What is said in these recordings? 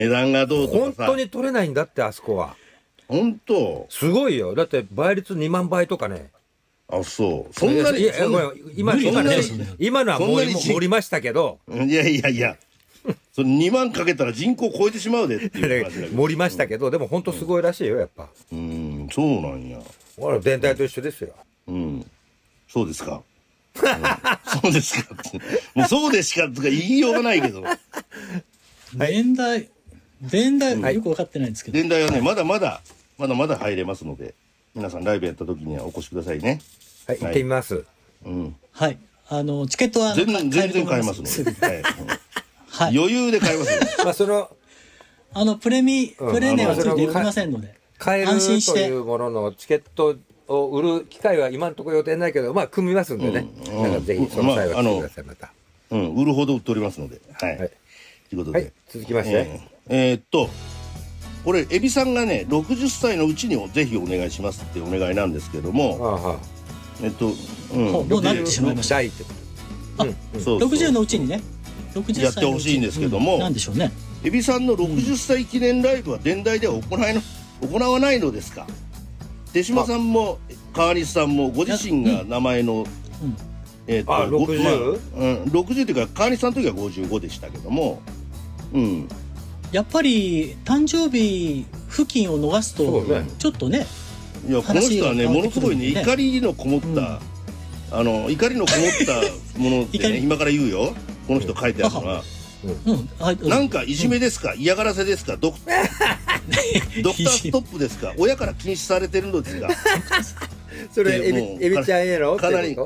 値段がどうと本かさ。 当に取れないんだって、あそこは。 本当。 すごいよ。だって倍率2万倍とかね。 あ、そう。そんなに。 いやごめん今のは盛りましたけど。 いやいやいや。それ2万かけたら人口超えてしまうでっていう話だけど。 盛りましたけど、でも本当すごいらしいよ、やっぱ。 そうなんや。 ほら、電体と一緒ですよ。 そうですか。そうですかって。もうそうですかとか言いようがないけど。 電台よく分かってないんですけど。 電台はね、まだまだ入れますので、皆さんライブやった時にはお越しくださいね。 はい、行ってみます。 はい。チケットは全然買えますので。はい。余裕で買えますよ。 まあそのプレネはついておりませんので。 買えるというもののチケットを売る機会は今のところ予定ないけど、まあ組みますんでね。だからぜひその際は来てください、また。 売るほど売っておりますので。はい。ということで。 続きまして。 これ、エビさんがね、60歳のうちにぜひお願いしますってお願いなんですけども、 もうなってしまいました。60のうちにね、 やってほしいんですけども、 なんでしょうね。 エビさんの60歳記念ライブは電台では行わないのですか。手島さんも川西さんもご自身が名前の、60というか川西さんの時は55でしたけども、 やっぱり誕生日付近を逃すとちょっとね、 いやこの人はねものすごいね怒りのこもった、怒りのこもったものってね今から言うよ。この人書いてあるのは、なんかいじめですか、嫌がらせですか、ドクターストップですか、親から禁止されてるのですがそれエビちゃんへのかなりこ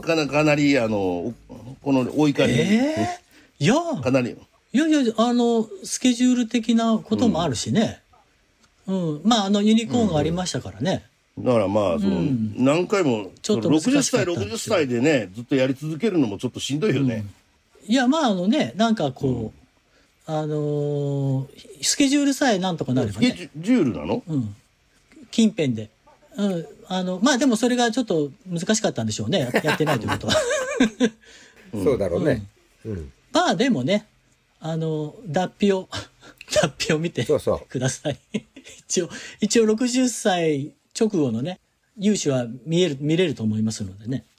のお怒り、 いやかなりスケジュール的なこともあるしね、まあユニコーンがありましたからね、 だからまあ何回も60歳でねずっとやり続けるのもちょっとしんどいよね。 いやまあなんかこう、スケジュールさえなんとかなればね。 スケジュールなの？ 近辺で。まあでもそれがちょっと難しかったんでしょうね。やってないということは。 そうだろうね。 まあでもね、脱皮を見てください。一応60歳直後のね、勇姿は見れると思いますのでね。